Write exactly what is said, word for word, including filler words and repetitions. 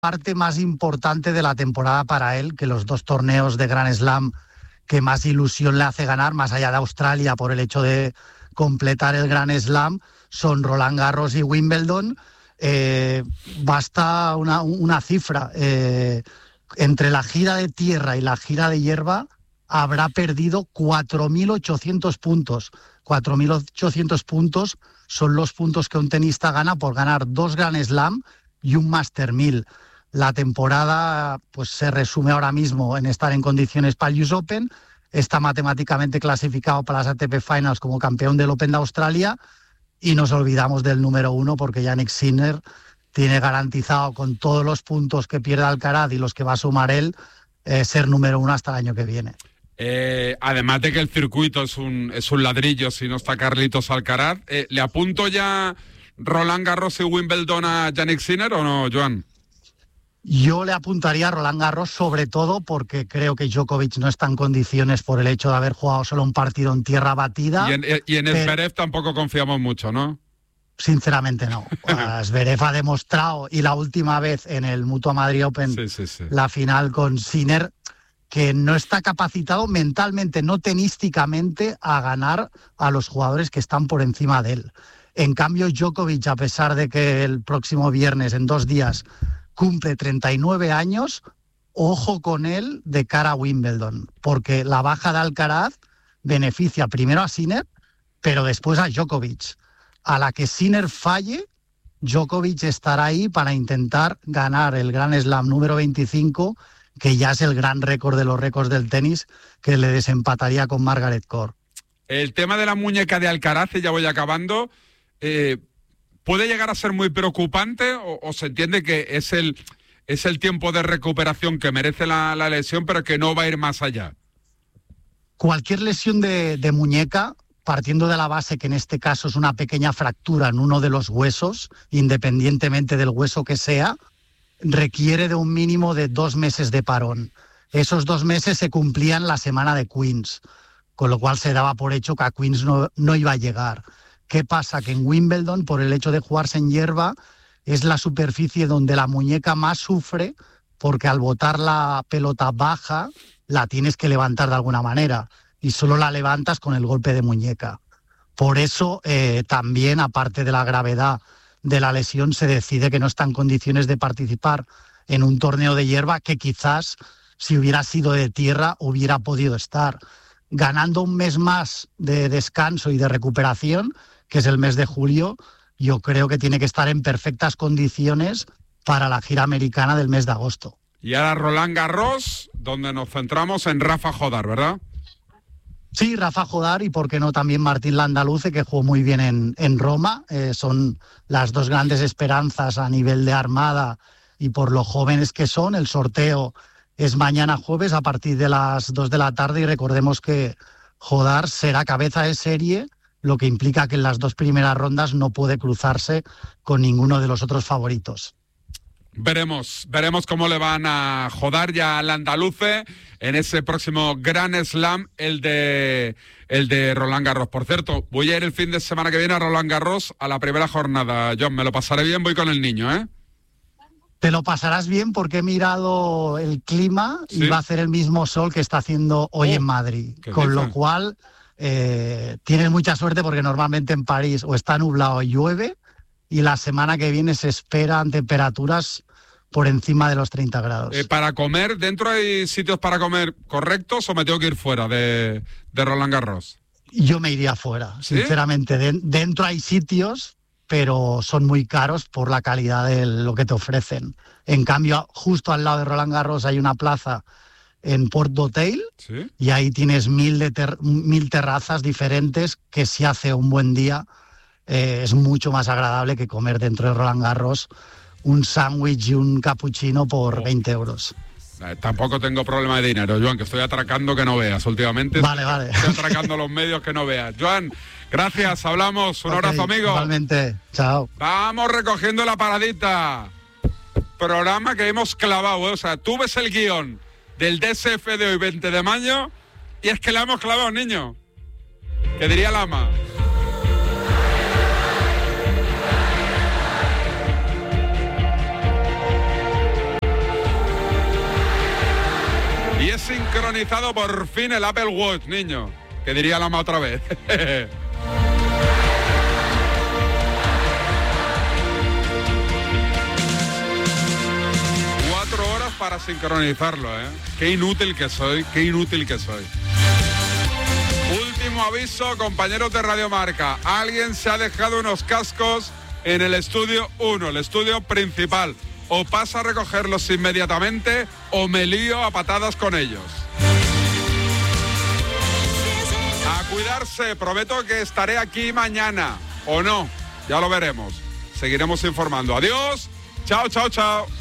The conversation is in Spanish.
parte más importante de la temporada para él, que los dos torneos de Grand Slam que más ilusión le hace ganar, más allá de Australia por el hecho de completar el Grand Slam, son Roland Garros y Wimbledon. Eh, basta una, una cifra, eh, entre la gira de tierra y la gira de hierba habrá perdido cuatro mil ochocientos puntos. cuatro mil ochocientos puntos son los puntos que un tenista gana por ganar dos Grand Slam y un Master mil. La temporada pues se resume ahora mismo en estar en condiciones para el U S Open. Está matemáticamente clasificado para las A T P Finals como campeón del Open de Australia y nos olvidamos del número uno porque Jannik Sinner tiene garantizado, con todos los puntos que pierde Alcaraz y los que va a sumar él, eh, ser número uno hasta el año que viene. Eh, además de que el circuito es un, es un ladrillo si no está Carlitos Alcaraz, eh, ¿le apunto ya Roland Garros y Wimbledon a Jannik Sinner o no, Joan? Yo le apuntaría a Roland Garros, sobre todo porque creo que Djokovic no está en condiciones por el hecho de haber jugado solo un partido en tierra batida. Y en, y en Zverev tampoco confiamos mucho, ¿no? Sinceramente no. Uh, Zverev ha demostrado, y la última vez en el Mutua Madrid Open, sí, sí, sí. la final con Sinner, que no está capacitado mentalmente, no tenísticamente, a ganar a los jugadores que están por encima de él. En cambio, Djokovic, a pesar de que el próximo viernes, en dos días, cumple treinta y nueve años, ojo con él de cara a Wimbledon, porque la baja de Alcaraz beneficia primero a Sinner, pero después a Djokovic. A la que Sinner falle, Djokovic estará ahí para intentar ganar el Grand Slam número veinticinco, que ya es el gran récord de los récords del tenis, que le desempataría con Margaret Court. El tema de la muñeca de Alcaraz, y ya voy acabando, eh, ¿puede llegar a ser muy preocupante o, o se entiende que es el, es el tiempo de recuperación que merece la, la lesión, pero que no va a ir más allá? Cualquier lesión de, de muñeca, partiendo de la base que en este caso es una pequeña fractura en uno de los huesos, independientemente del hueso que sea, requiere de un mínimo de dos meses de parón. Esos dos meses se cumplían la semana de Queens, con lo cual se daba por hecho que a Queens no, no iba a llegar. ¿Qué pasa? Que en Wimbledon, por el hecho de jugarse en hierba, es la superficie donde la muñeca más sufre, porque al botar la pelota baja, la tienes que levantar de alguna manera, y solo la levantas con el golpe de muñeca. Por eso, eh, también, aparte de la gravedad de la lesión, se decide que no está en condiciones de participar en un torneo de hierba que quizás, si hubiera sido de tierra, hubiera podido estar. Ganando un mes más de descanso y de recuperación, que es el mes de julio, yo creo que tiene que estar en perfectas condiciones para la gira americana del mes de agosto. Y ahora Roland Garros, donde nos centramos en Rafa Jodar, ¿verdad? Sí, Rafa Jodar y por qué no también Martín Landaluce, que jugó muy bien en, en Roma. Eh, son las dos grandes esperanzas a nivel de armada y por lo jóvenes que son. El sorteo es mañana jueves a partir de las dos de la tarde y recordemos que Jodar será cabeza de serie, lo que implica que en las dos primeras rondas no puede cruzarse con ninguno de los otros favoritos. Veremos, veremos cómo le van a Jodar ya al andaluce en ese próximo Grand Slam, el de el de Roland Garros. Por cierto, voy a ir el fin de semana que viene a Roland Garros a la primera jornada. John, me lo pasaré bien, voy con el niño, ¿eh? Te lo pasarás bien porque he mirado el clima, ¿sí? Y va a hacer el mismo sol que está haciendo hoy oh, en Madrid. Con dice? Lo cual eh, tienes mucha suerte porque normalmente en París o está nublado o llueve, y la semana que viene se esperan temperaturas por encima de los treinta grados. Eh, ¿Para comer, dentro hay sitios para comer correctos o me tengo que ir fuera de, de Roland Garros? Yo me iría fuera, ¿sí? Sinceramente. De, dentro hay sitios, pero son muy caros por la calidad de lo que te ofrecen. En cambio, justo al lado de Roland Garros hay una plaza en Port d'Hotel, ¿sí? Y ahí tienes mil, de ter, mil terrazas diferentes que si hace un buen día Eh, es mucho más agradable que comer dentro de Roland Garros un sándwich y un cappuccino por veinte euros. Eh, tampoco tengo problema de dinero, Joan, que estoy atracando que no veas últimamente. Vale, vale. Estoy atracando los medios que no veas. Joan, gracias, hablamos. Un okay, abrazo, amigo. Igualmente, chao. Vamos recogiendo la paradita. Programa que hemos clavado, ¿eh? O sea, tú ves el guión del D S F de hoy, veinte de mayo, y es que la hemos clavado, niño. ¿Qué diría Lama? sincronizado por fin el Apple Watch, niño. Que diría la más otra vez. Cuatro horas para sincronizarlo, ¿eh? Qué inútil que soy, qué inútil que soy. Último aviso, compañeros de Radio Marca. Alguien se ha dejado unos cascos en el estudio uno, el estudio principal. O pasa a recogerlos inmediatamente o me lío a patadas con ellos. A cuidarse, prometo que estaré aquí mañana. O no, ya lo veremos. Seguiremos informando. Adiós, chao, chao, chao.